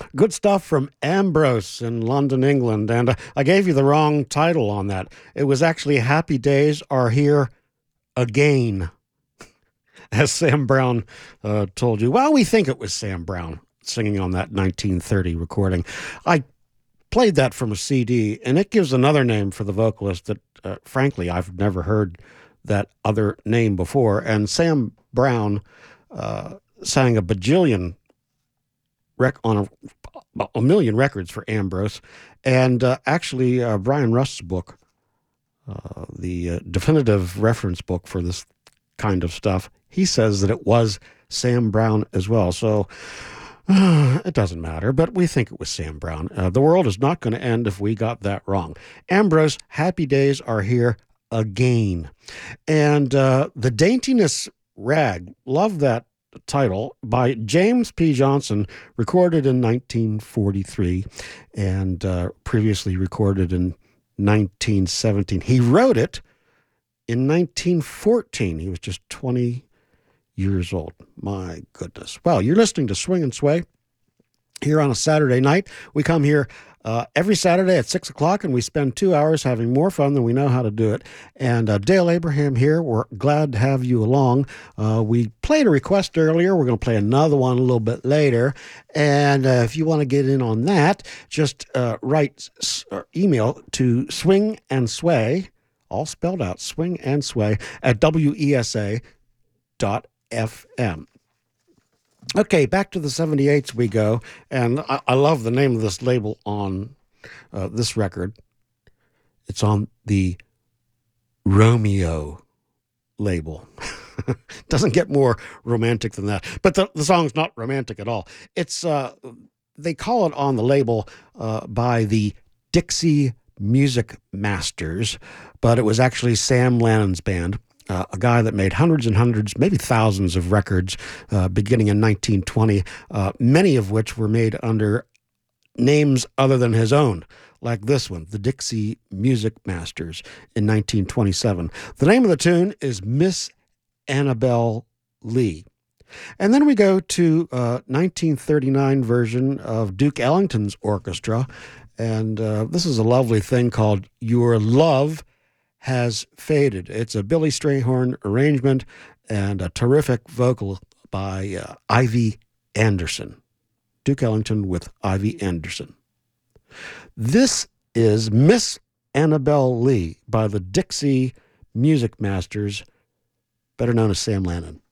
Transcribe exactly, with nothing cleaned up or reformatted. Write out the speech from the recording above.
Good stuff from Ambrose in London, England. And uh, I gave you the wrong title on that. It was actually Happy Days Are Here Again, as Sam Brown uh, told you. Well, we think it was Sam Brown singing on that nineteen thirty recording. I played that from a C D, and it gives another name for the vocalist that, uh, frankly, I've never heard that other name before. And Sam Brown uh, sang a bajillion rec- on a, a million records for Ambrose. And uh, actually, uh, Brian Rust's book, uh, the uh, definitive reference book for this kind of stuff, he says that it was Sam Brown as well. So uh, it doesn't matter, but we think it was Sam Brown. Uh, the world is not going to end if we got that wrong. Ambrose, Happy Days Are Here Again. And uh, The Daintiness Rag, love that title, by James P. Johnson, recorded in nineteen forty-three and uh, previously recorded in nineteen seventeen. He wrote it in nineteen fourteen. He was just twenty years old. My goodness. Well, you're listening to Swing and Sway here on a Saturday night. We come here uh, every Saturday at six o'clock, and we spend two hours having more fun than we know how to do it. And uh, Dale Abraham here. We're glad to have you along. Uh, we played a request earlier. We're going to play another one a little bit later. And uh, if you want to get in on that, just uh, write uh, email to Swing and Sway, all spelled out, Swing and Sway, at W E S A dot F M. Okay, back to the seventy-eights we go, and I, I love the name of this label on uh, this record. It's on the Romeo label. Doesn't get more romantic than that, but the, the song's not romantic at all. It's uh, they call it on the label uh, by the Dixie Music Masters, but it was actually Sam Lannon's band. Uh, a guy that made hundreds and hundreds, maybe thousands of records uh, beginning in nineteen twenty, uh, many of which were made under names other than his own, like this one, the Dixie Music Masters in nineteen twenty-seven. The name of the tune is Miss Annabelle Lee. And then we go to uh, nineteen thirty-nine version of Duke Ellington's orchestra, and uh, this is a lovely thing called Your Love Has Faded. It's a Billy Strayhorn arrangement and a terrific vocal by uh, Ivy Anderson. Duke Ellington with Ivy Anderson. This is Miss Annabelle Lee by the Dixie Music Masters, better known as Sam Lannon.